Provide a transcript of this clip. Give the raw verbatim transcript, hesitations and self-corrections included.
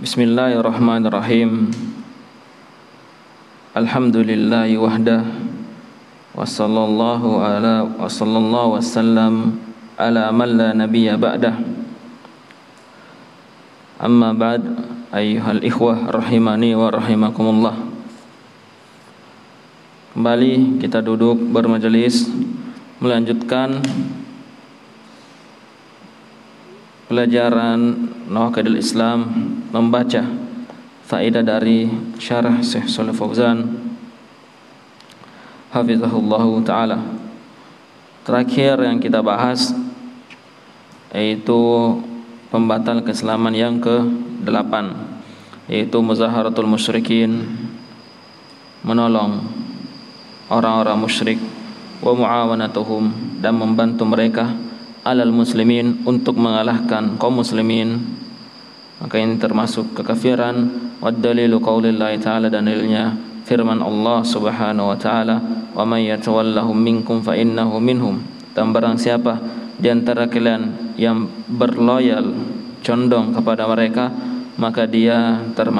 Bismillahirrahmanirrahim. Alhamdulillahi wahdah. Wassallallahu ala wa sallallahu wassallam ala man la nabiyya ba'dah. Amma ba'd, ayyuhal ikhwah rahimani wa rahimakumullah. Kembali kita duduk bermajelis melanjutkan pelajaran Nawaqidul Islam, membaca faedah dari syarah Syekh Shalih Fauzan hafizahullahu ta'ala. Terakhir yang kita bahas yaitu pembatal keislaman yang ke delapan, yaitu muzaharatul musyrikin, menolong orang-orang musyrik, wa muawanatuhum, dan membantu mereka alal muslimin, untuk mengalahkan kaum muslimin. Maka ini termasuk kekafiran. Wad dalilu qaulillahi ta'ala, dan dalilnya firman Allah subhanahu wa ta'ala, wa may yatawallahum minkum fa innahu minhum, dan barang siapa di antara kalian yang berloyal, condong kepada mereka, maka dia termasuk